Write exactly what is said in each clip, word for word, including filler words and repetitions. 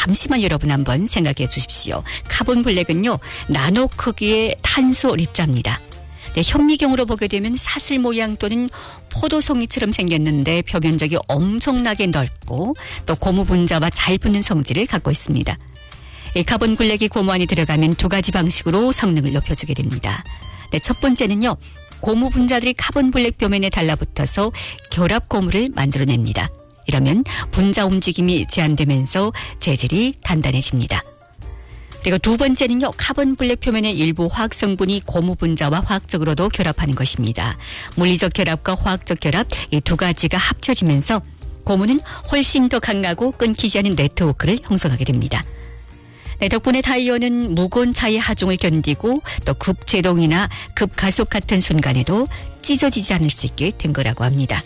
잠시만 여러분 한번 생각해 주십시오. 카본 블랙은요, 나노 크기의 탄소 립자입니다. 네, 현미경으로 보게 되면 사슬 모양 또는 포도송이처럼 생겼는데 표면적이 엄청나게 넓고 또 고무 분자와 잘 붙는 성질을 갖고 있습니다. 이 카본 블랙이 고무 안에 들어가면 두 가지 방식으로 성능을 높여주게 됩니다. 네, 첫 번째는요, 고무 분자들이 카본 블랙 표면에 달라붙어서 결합 고무를 만들어냅니다. 이러면 분자 움직임이 제한되면서 재질이 단단해집니다. 그리고 두 번째는요, 카본 블랙 표면의 일부 화학 성분이 고무 분자와 화학적으로도 결합하는 것입니다. 물리적 결합과 화학적 결합, 이 두 가지가 합쳐지면서 고무는 훨씬 더 강하고 끊기지 않은 네트워크를 형성하게 됩니다. 네, 덕분에 타이어는 무거운 차의 하중을 견디고 또 급제동이나 급가속 같은 순간에도 찢어지지 않을 수 있게 된 거라고 합니다.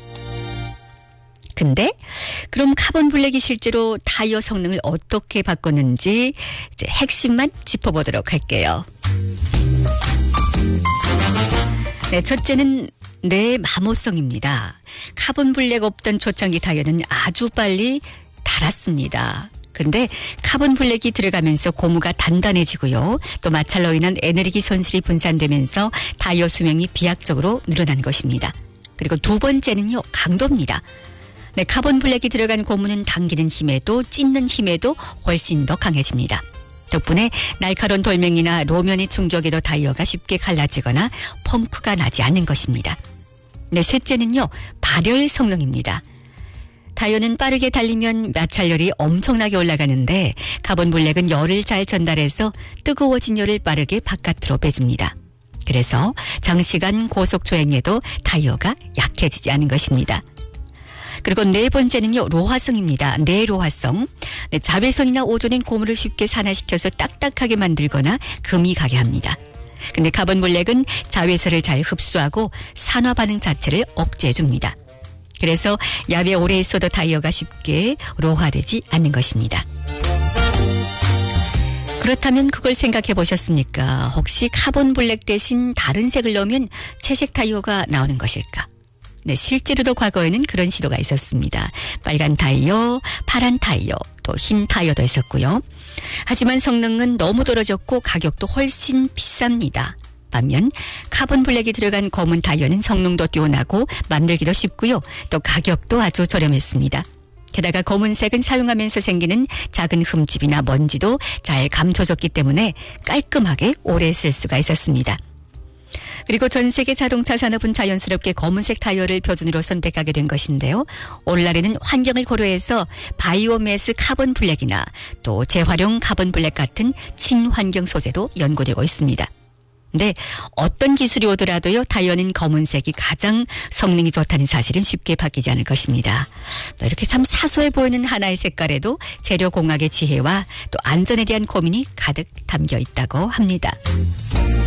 근데 그럼 카본 블랙이 실제로 타이어 성능을 어떻게 바꿨는지 이제 핵심만 짚어보도록 할게요. 네, 첫째는 내마모성입니다. 카본 블랙 없던 초창기 타이어는 아주 빨리 닳았습니다. 근데 카본 블랙이 들어가면서 고무가 단단해지고요. 또 마찰로 인한 에너지 손실이 분산되면서 타이어 수명이 비약적으로 늘어난 것입니다. 그리고 두 번째는요, 강도입니다. 네, 카본 블랙이 들어간 고무는 당기는 힘에도 찢는 힘에도 훨씬 더 강해집니다. 덕분에 날카로운 돌멩이나 로면의 충격에도 타이어가 쉽게 갈라지거나 펑크가 나지 않는 것입니다. 네, 셋째는요, 발열 성능입니다. 타이어는 빠르게 달리면 마찰열이 엄청나게 올라가는데 카본 블랙은 열을 잘 전달해서 뜨거워진 열을 빠르게 바깥으로 빼줍니다. 그래서 장시간 고속 주행에도 타이어가 약해지지 않은 것입니다. 그리고 네 번째는요, 로화성입니다. 내로화성. 네, 자외선이나 오존은 고무를 쉽게 산화시켜서 딱딱하게 만들거나 금이 가게 합니다. 근데 카본 블랙은 자외선을 잘 흡수하고 산화 반응 자체를 억제해 줍니다. 그래서 야외에 오래 있어도 타이어가 쉽게 로화되지 않는 것입니다. 그렇다면 그걸 생각해 보셨습니까? 혹시 카본 블랙 대신 다른 색을 넣으면 채색 타이어가 나오는 것일까? 네, 실제로도 과거에는 그런 시도가 있었습니다. 빨간 타이어, 파란 타이어, 또 흰 타이어도 있었고요. 하지만 성능은 너무 떨어졌고 가격도 훨씬 비쌉니다. 반면 카본 블랙이 들어간 검은 타이어는 성능도 뛰어나고 만들기도 쉽고요. 또 가격도 아주 저렴했습니다. 게다가 검은색은 사용하면서 생기는 작은 흠집이나 먼지도 잘 감춰졌기 때문에 깔끔하게 오래 쓸 수가 있었습니다. 그리고 전 세계 자동차 산업은 자연스럽게 검은색 타이어를 표준으로 선택하게 된 것인데요. 오늘날에는 환경을 고려해서 바이오매스 카본 블랙이나 또 재활용 카본 블랙 같은 친환경 소재도 연구되고 있습니다. 근데 어떤 기술이 오더라도요, 타이어는 검은색이 가장 성능이 좋다는 사실은 쉽게 바뀌지 않을 것입니다. 또 이렇게 참 사소해 보이는 하나의 색깔에도 재료공학의 지혜와 또 안전에 대한 고민이 가득 담겨 있다고 합니다.